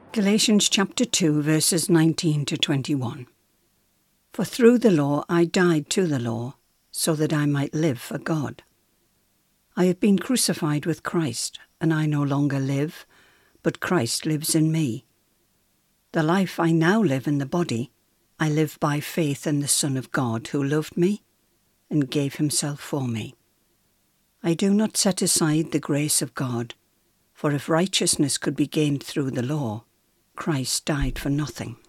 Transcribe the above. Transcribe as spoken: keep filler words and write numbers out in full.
Galatians chapter two, verses nineteen to twenty-one. For through the law I died to the law, so that I might live for God. I have been crucified with Christ, and I no longer live, but Christ lives in me. The life I now live in the body, I live by faith in the Son of God who loved me and gave himself for me. I do not set aside the grace of God, for if righteousness could be gained through the law, Christ died for nothing.